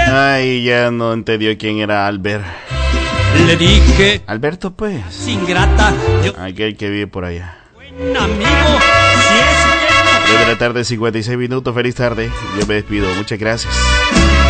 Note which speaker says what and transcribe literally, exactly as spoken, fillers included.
Speaker 1: Ay, ya no entendió quién era Albert.
Speaker 2: Le dije,
Speaker 1: Alberto, pues.
Speaker 2: ingrata, yo
Speaker 1: Aquel que vive por allá.
Speaker 2: buen amigo, si es que
Speaker 1: tres de la tarde, cincuenta y seis minutos. Feliz tarde. Yo me despido. Muchas gracias.